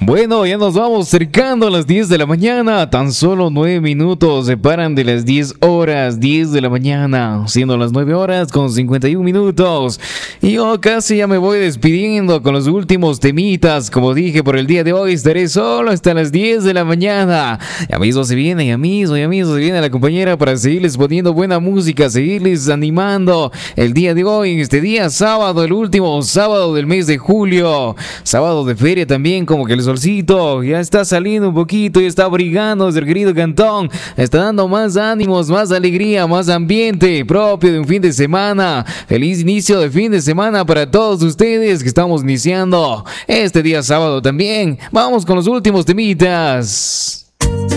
Bueno, ya nos vamos acercando a las 10 de la mañana. Tan solo 9 minutos separan de las 10 horas, 10 de la mañana, siendo las 9 horas con 51 minutos. Y yo casi ya me voy despidiendo con los últimos temitas. Como dije, por el día de hoy estaré solo hasta las 10 de la mañana. Ya mismo se viene, ya mismo se viene la compañera para seguirles poniendo buena música, seguirles animando el día de hoy, este día sábado, el último sábado del mes de julio. Sábado de feria también, como que el solcito ya está saliendo un poquito y está brillando desde el querido cantón. Está dando más ánimos, más alegría, más ambiente propio de un fin de semana. Feliz inicio de fin de semana para todos ustedes que estamos iniciando este día sábado también. Vamos con los últimos temitas.